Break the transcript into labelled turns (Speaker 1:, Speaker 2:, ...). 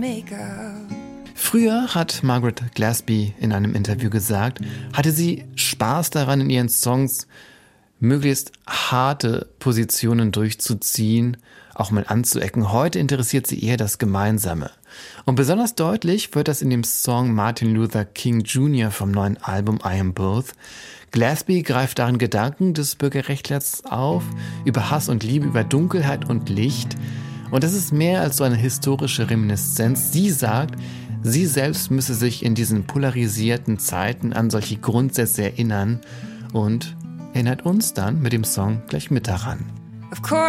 Speaker 1: Früher, hat Margaret Gillespie in einem Interview gesagt, hatte sie Spaß daran, in ihren Songs möglichst harte Positionen durchzuziehen, auch mal anzuecken. Heute interessiert sie eher das Gemeinsame. Und besonders deutlich wird das in dem Song Martin Luther King Jr. vom neuen Album I Am Both. Gillespie greift darin Gedanken des Bürgerrechtlers auf, über Hass und Liebe, über Dunkelheit und Licht. Und das ist mehr als so eine historische Reminiszenz. Sie sagt, sie selbst müsse sich in diesen polarisierten Zeiten an solche Grundsätze erinnern und erinnert uns dann mit dem Song gleich mit daran.
Speaker 2: Of course.